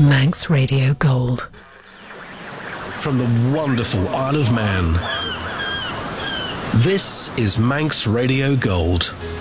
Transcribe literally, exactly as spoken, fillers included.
Manx Radio Gold. From the wonderful Isle of Man, this is Manx Radio Gold.